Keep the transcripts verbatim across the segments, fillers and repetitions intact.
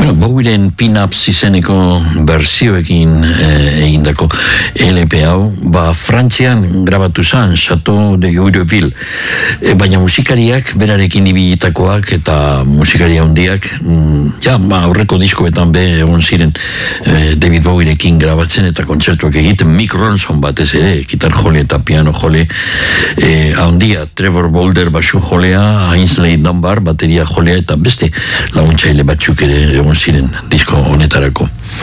Bueno, Bowieren Pin-Ups izeneko berzioekin egindako L P hau, ba, Frantzian grabatu zan, Chateau de Eureville, e, baina musikariak, berarekin ibilitakoak eta musikaria handiak, mm, ja, ba, aurreko diskoetan be egon ziren e, David Bowierekin grabatzen eta kontzertuak egiten, Mick Ronson batez ere, gitar jole eta piano jole, e, handia, Trevor Bolder basu jolea, Ainsley Dunbar bateria jolea eta beste laguntzaile batzuk ere egon ziren disko honetarako.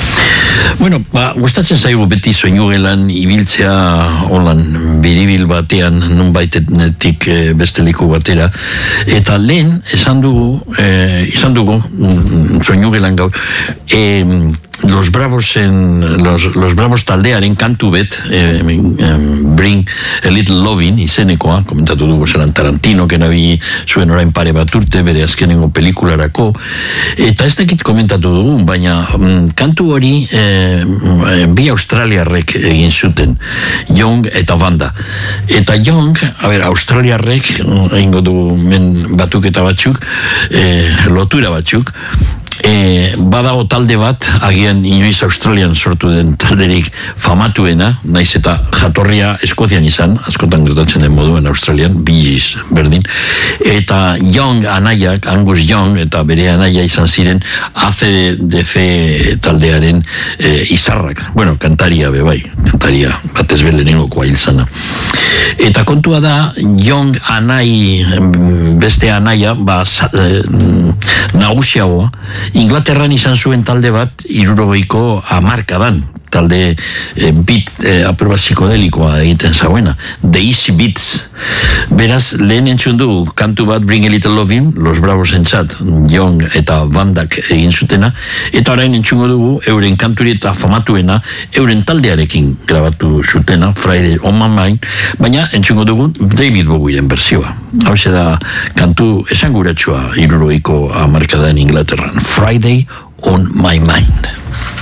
Bueno, ba, gustatzen zaigu beti soinugelan ibiltzea holan biribil batean nunbaitetik e, beste leku batera, eta lehen esan dugu e, izan dugu soinugelan gaur e, Los Bravos en, los, los Bravos taldearen kantu bet eh, eh, Bring a Little Lovin' izenekoa, komentatu dugu zelan Tarantino kenabi zuen orain pare bat urte bere azkenengo pelikularako, eta ez dakit komentatu dugu, baina mm, kantu hori eh, bi australiarrek egin zuten, Young eta Vanda, eta Young, a ber, australiarrek egingo dugu men batuk eta batzuk eh, lotura batzuk. E, badago talde bat, agian inoiz Australian sortu den talderik famatuena, naiz eta jatorria Eskozian izan, askotan gertatzen den moduen Australian, Bee berdin, eta Young anaiak, Angus Young eta bere anaia izan ziren A C D C taldearen e, izarrak, bueno, kantaria bebai, kantaria batez belenengokoa hilzana. Eta kontua da, Young anai, beste anaia, ba, e, nagusiagoa, Inglaterran izan zuen talde bat hirurogeiko hamarkadan, talde e, beat e, aproba psikodelikoa egiten zauena, The Easy Beats. Beraz, lehen entzun du kantu bat Bring a Little Lovin', Los Bravos entzat, Young eta Vandak egin zutena, eta orain entzungo dugu euren kanturi eta famatuena euren taldearekin grabatu zutena, Friday on My Mind, baina entzungo dugu David Bowieren berzioa. Hau da kantu esanguratsua hirurogeiko hamarkadan Inglaterran, Friday on My Mind.